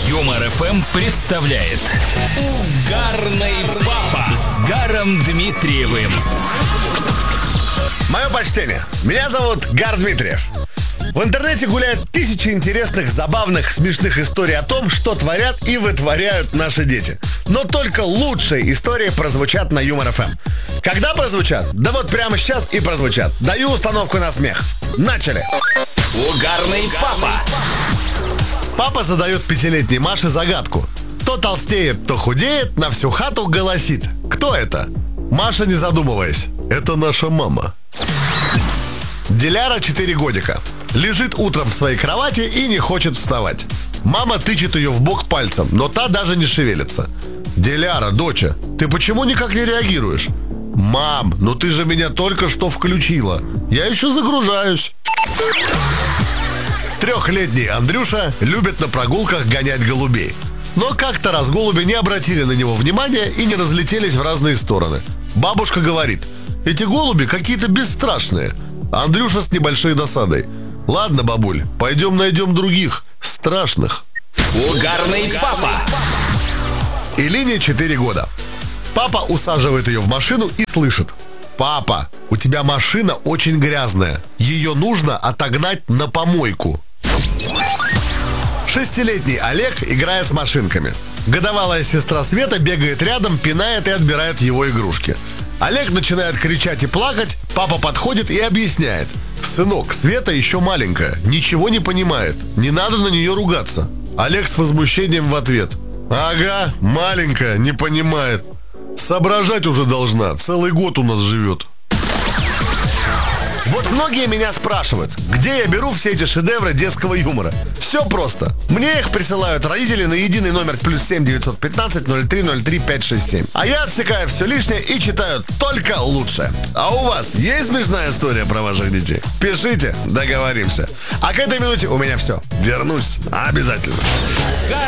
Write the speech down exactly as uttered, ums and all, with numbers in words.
Юмор эф эм представляет Угарный папа с Гаром Дмитриевым. Мое почтение. Меня зовут Гар Дмитриев. В интернете гуляют тысячи интересных, забавных, смешных историй о том, что творят и вытворяют наши дети. Но только лучшие истории прозвучат на Юмор эф эм. Когда прозвучат? Да вот прямо сейчас и прозвучат. Даю установку на смех. Начали. Угарный папа. Папа задает пятилетней Маше загадку. То толстеет, то худеет, на всю хату голосит. Кто это? Маша, не задумываясь. Это наша мама. Диляра четыре годика. Лежит утром в своей кровати и не хочет вставать. Мама тычет ее в бок пальцем, но та даже не шевелится. Диляра, доча, ты почему никак не реагируешь? Мам, ну ты же меня только что включила. Я еще загружаюсь. Трехлетний Андрюша любит на прогулках гонять голубей. Но как-то раз голуби не обратили на него внимания и не разлетелись в разные стороны. Бабушка говорит: эти голуби какие-то бесстрашные. Андрюша с небольшой досадой: ладно, бабуль, пойдем найдем других, страшных. Угарный папа. Элине четыре года. Папа усаживает ее в машину и слышит: папа, у тебя машина очень грязная. Ее нужно отогнать на помойку. Шестилетний Олег играет с машинками. Годовалая сестра Света бегает рядом, пинает и отбирает его игрушки. Олег начинает кричать и плакать. Папа подходит и объясняет: сынок, Света еще маленькая, ничего не понимает. Не надо на нее ругаться. Олег с возмущением в ответ: ага, маленькая, не понимает. Соображать уже должна, целый год у нас живет. Вот многие меня спрашивают, где я беру все эти шедевры детского юмора. Все просто. Мне их присылают родители на единый номер плюс семь девятьсот пятнадцать ноль три ноль три пять шесть семь. А я отсекаю все лишнее и читаю только лучшее. А у вас есть смешная история про ваших детей? Пишите, договоримся. А к этой минуте у меня все. Вернусь обязательно. Гар